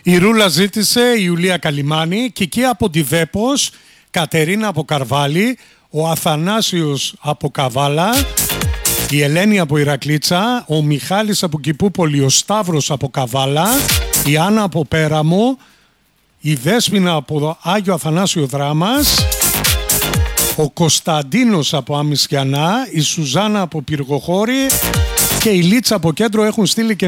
Η Ρούλα ζήτησε, η Ιουλία Καλιμάνη, Κική από τη Δέπος, Κατερίνα από Καρβάλη, ο Αθανάσιος από Καβάλα, η Ελένη από Ηρακλήτσα, ο Μιχάλης από Κηπούπολη, ο Σταύρος από Καβάλα, η Άννα από Πέραμο, η Δέσποινα από Άγιο Αθανάσιο Δράμας, ο Κωνσταντίνος από Αμισιανά, η Σουζάνα από Πυργοχώρη και η Λίτσα από Κέντρο έχουν στείλει και